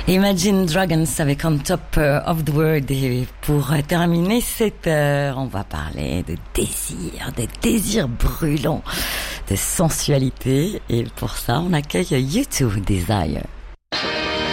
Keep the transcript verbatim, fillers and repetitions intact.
Imagine Dragons avec On Top of the World. Et pour terminer cette heure, on va parler de désir, de désir brûlant, de sensualité. Et pour ça, on accueille U deux Desire.